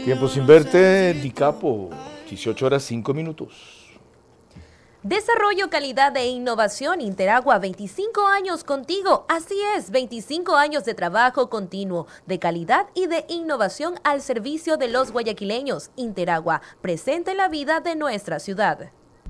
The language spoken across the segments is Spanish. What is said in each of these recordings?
Tiempo sin verte, Di Capo, 18 horas 5 minutos. Desarrollo, calidad e innovación. Interagua, 25 años contigo. Así es, 25 años de trabajo continuo, de calidad y de innovación al servicio de los guayaquileños. Interagua, presente en la vida de nuestra ciudad.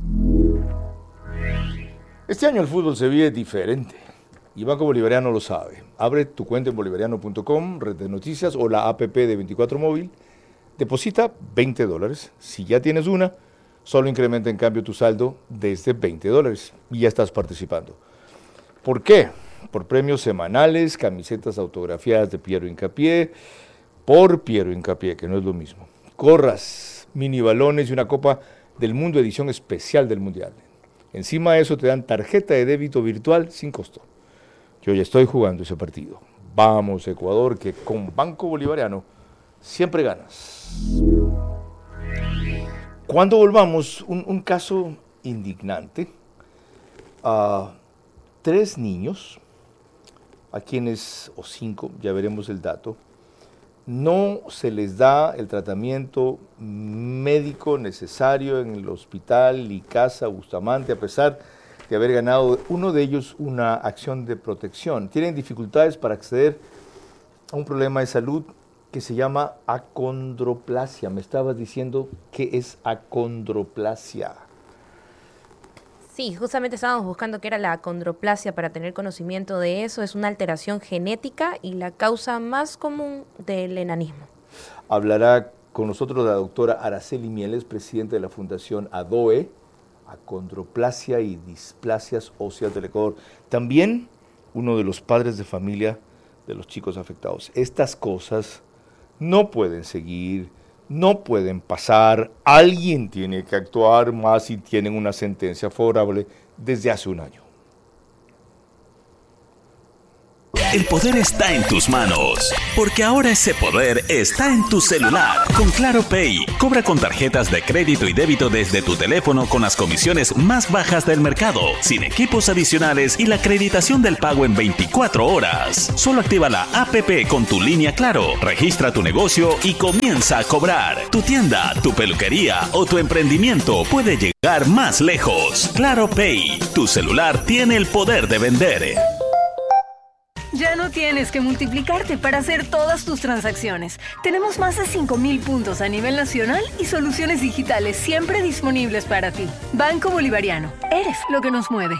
Este año el fútbol se vive diferente y Banco Bolivariano lo sabe. Abre tu cuenta en bolivariano.com, red de noticias o la APP de 24 móvil. Deposita $20. Si ya tienes una, solo incrementa en cambio tu saldo desde $20 y ya estás participando. ¿Por qué? Por premios semanales, camisetas autografiadas de Piero Hincapié, por Piero Hincapié, que no es lo mismo. Gorras, mini balones y una Copa del Mundo edición especial del Mundial. Encima de eso te dan tarjeta de débito virtual sin costo. Yo ya estoy jugando ese partido. Vamos, Ecuador, que con Banco Bolivariano siempre ganas. Cuando volvamos, un caso indignante. 3 niños, a quienes, o 5, ya veremos el dato, no se les da el tratamiento médico necesario en el hospital Icasa Bustamante, a pesar de haber ganado uno de ellos una acción de protección. Tienen dificultades para acceder a un problema de salud que se llama acondroplasia. Me estabas diciendo qué es acondroplasia. Sí, justamente estábamos buscando qué era la acondroplasia para tener conocimiento de eso. Es una alteración genética y la causa más común del enanismo. Hablará con nosotros la doctora Araceli Mieles, presidenta de la Fundación ADOE, Acondroplasia y Displasias Óseas del Ecuador. También uno de los padres de familia de los chicos afectados. Estas cosas no pueden seguir, no pueden pasar. Alguien tiene que actuar, más si tienen una sentencia favorable desde hace un año. El poder está en tus manos, porque ahora ese poder está en tu celular. Con Claro Pay, cobra con tarjetas de crédito y débito desde tu teléfono con las comisiones más bajas del mercado, sin equipos adicionales y la acreditación del pago en 24 horas. Solo activa la APP con tu línea Claro, registra tu negocio y comienza a cobrar. Tu tienda, tu peluquería o tu emprendimiento puede llegar más lejos. Claro Pay, tu celular tiene el poder de vender. Ya no tienes que multiplicarte para hacer todas tus transacciones. Tenemos más de 5,000 puntos a nivel nacional y soluciones digitales siempre disponibles para ti. Banco Bolivariano. Eres lo que nos mueve.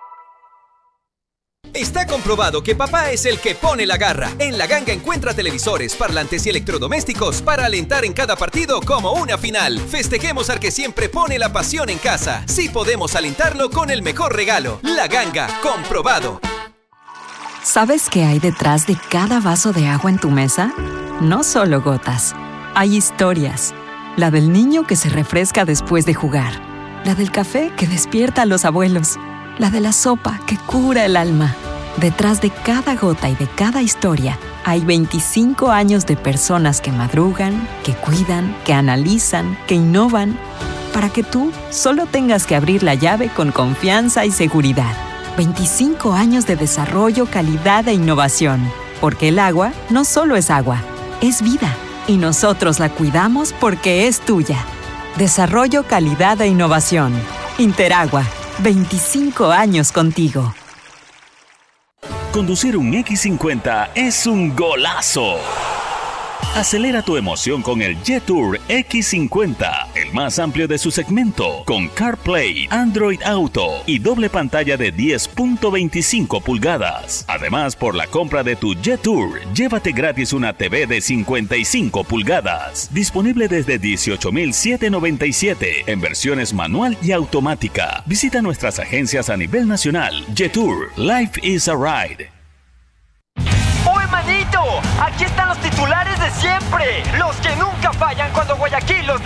Está comprobado que papá es el que pone la garra. En La Ganga encuentra televisores, parlantes y electrodomésticos para alentar en cada partido como una final. Festejemos al que siempre pone la pasión en casa. Sí podemos alentarlo con el mejor regalo. La Ganga, comprobado. ¿Sabes qué hay detrás de cada vaso de agua en tu mesa? No solo gotas. Hay historias. La del niño que se refresca después de jugar. La del café que despierta a los abuelos. La de la sopa que cura el alma. Detrás de cada gota y de cada historia hay 25 años de personas que madrugan, que cuidan, que analizan, que innovan, para que tú solo tengas que abrir la llave con confianza y seguridad. 25 años de desarrollo, calidad e innovación. Porque el agua no solo es agua, es vida. Y nosotros la cuidamos porque es tuya. Desarrollo, calidad e innovación. Interagua. 25 años contigo. Conducir un X50 es un golazo. Acelera tu emoción con el Jetour X50, el más amplio de su segmento, con CarPlay, Android Auto y doble pantalla de 10.25 pulgadas. Además, por la compra de tu Jetour, llévate gratis una TV de 55 pulgadas, disponible desde $18,797 en versiones manual y automática. Visita nuestras agencias a nivel nacional. Jetour, Life is a Ride. ¡Oh, hermanito! Aquí están los titulares de siempre, los que nunca fallan cuando Guayaquil los